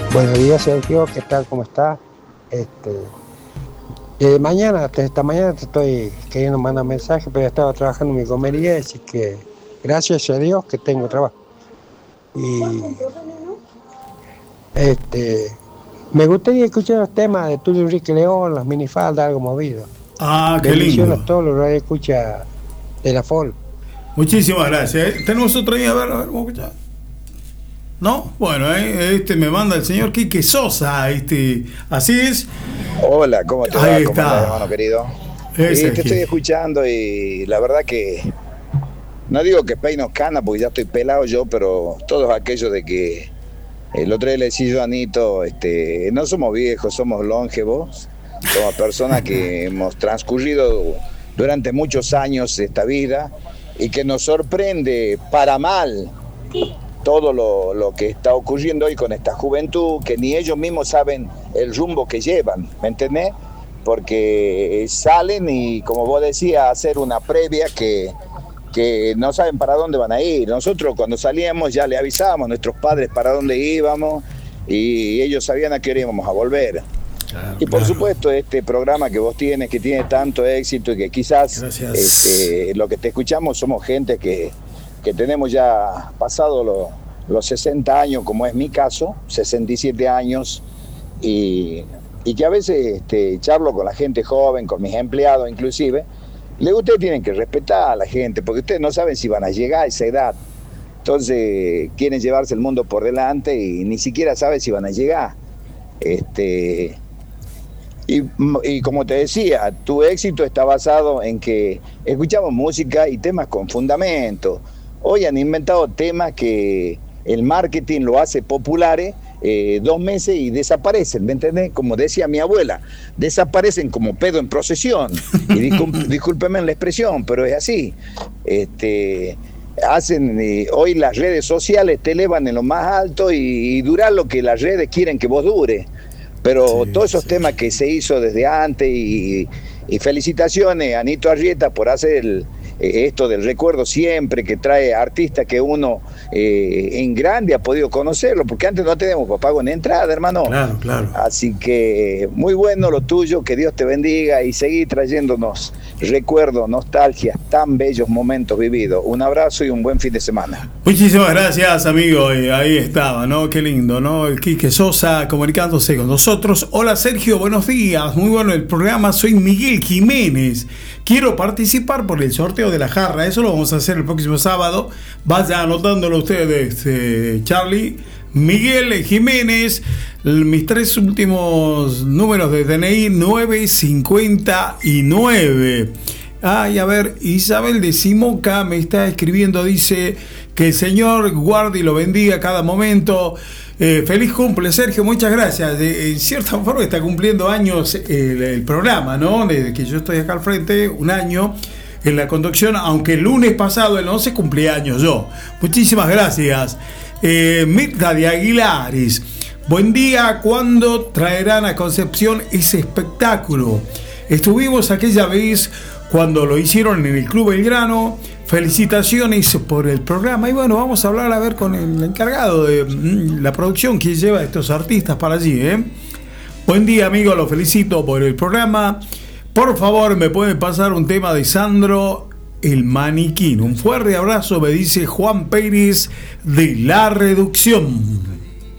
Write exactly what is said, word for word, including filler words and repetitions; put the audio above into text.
Buenos días, Sergio, ¿qué tal? ¿Cómo estás? Este, eh, mañana, te- esta mañana te estoy queriendo mandar mensaje, pero estaba trabajando en mi comería, así que gracias a Dios que tengo trabajo. Y este, me gustaría escuchar los temas de Tulio Enrique León, las minifaldas, algo movido. Ah, qué Bendiciones lindo. a todos los que escucha de la F O L. Muchísimas gracias. ¿eh? Tenemos otro día, a ver, a ver, vamos a escuchar. ¿No? Bueno, ¿eh? este me manda el señor Quique Sosa, este, así es. Hola, ¿cómo te va? Ahí ¿Cómo andás, está. hermano querido? Ese Sí, es te estoy que- escuchando y la verdad que no digo que peino cana porque ya estoy pelado yo, pero todos aquellos de que el otro día le decía yo a Anito, este, no somos viejos, somos longevos, somos personas que hemos transcurrido durante muchos años esta vida y que nos sorprende para mal todo lo, lo que está ocurriendo hoy con esta juventud, que ni ellos mismos saben el rumbo que llevan, ¿me entendés? Porque salen y, como vos decías, hacer una previa que, que no saben para dónde van a ir. Nosotros cuando salíamos ya le avisábamos a nuestros padres para dónde íbamos y ellos sabían a qué hora íbamos a volver. Claro, Y por claro. supuesto este programa que vos tienes, que tiene tanto éxito y que quizás Gracias. este, lo que te escuchamos somos gente que, que tenemos ya pasado lo- los sesenta años, como es mi caso, sesenta y siete años, y, y que a veces este, charlo con la gente joven, con mis empleados inclusive, le ustedes tienen que respetar a la gente, porque ustedes no saben si van a llegar a esa edad. Entonces quieren llevarse el mundo por delante y ni siquiera saben si van a llegar. Este, y, y como te decía, tu éxito está basado en que escuchamos música y temas con fundamento. Hoy han inventado temas que el marketing lo hace populares eh, dos meses y desaparecen, ¿me entendés? Como decía mi abuela, desaparecen como pedo en procesión. Y discul- discúlpeme la expresión, pero es así. Este, hacen eh, hoy las redes sociales te elevan en lo más alto y, y dura lo que las redes quieren que vos dure. Pero Sí, todos esos sí. temas que se hizo desde antes y, y felicitaciones a Anito Arrieta por hacer el, eh, esto del recuerdo siempre, que trae artistas que uno eh, en grande ha podido conocerlo, porque antes no teníamos pago en entrada, hermano. Claro, claro. Así que muy bueno lo tuyo, que Dios te bendiga y seguir trayéndonos recuerdos, nostalgias, tan bellos momentos vividos. Un abrazo y un buen fin de semana. Muchísimas gracias, amigo. Eh, ahí estaba, ¿no? Qué lindo, ¿no? El Quique Sosa comunicándose con nosotros. Hola, Sergio, buenos días. Muy bueno el programa. Soy Miguel Jiménez. Quiero participar por el sorteo de la jarra. Eso lo vamos a hacer el próximo sábado. Vaya anotándolo ustedes, eh, Charlie. Miguel Jiménez. Mis tres últimos números de D N I, nueve cincuenta y nueve. Ay, a ver, Isabel de Simoca me está escribiendo, dice que el Señor guarde y lo bendiga a cada momento. Eh, feliz cumple, Sergio, muchas gracias. De, en cierta forma está cumpliendo años el, el programa, ¿no? Desde que yo estoy acá al frente, un año en la conducción, aunque el lunes pasado, el once, cumplí años yo. Muchísimas gracias. Eh, Mirta de Aguilares, buen día, ¿cuándo traerán a Concepción ese espectáculo? Estuvimos aquella vez cuando lo hicieron en el Club Belgrano. Felicitaciones por el programa. Y bueno, vamos a hablar a ver con el encargado de mm, la producción que lleva a estos artistas para allí, ¿eh? Buen día, amigo, lo felicito por el programa. Por favor, me pueden pasar un tema de Sandro el Maniquín. Un fuerte abrazo, me dice Juan Pérez de La Reducción.